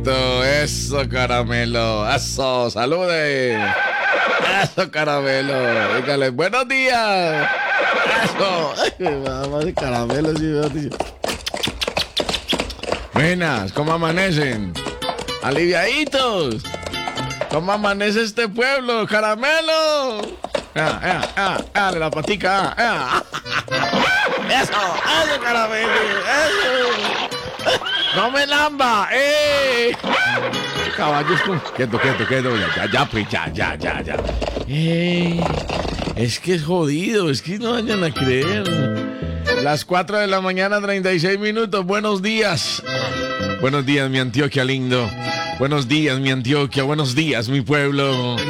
Eso, caramelo. Eso, salude. Eso, caramelo. Dígale, buenos días. Eso. Ay, mamá de caramelo. Sí, buenas, ¿cómo amanecen? Aliviaditos. ¿Cómo amanece este pueblo, caramelo? Dale la patica. Eso, eso, caramelo. Eso. No me lamba, caballos con... Quieto, ya, pues, ya. Es que es jodido, es que no vayan a creer. Las 4 de la mañana, 36 minutos, buenos días. Buenos días, mi Antioquia lindo. Buenos días, mi Antioquia, buenos días, mi pueblo.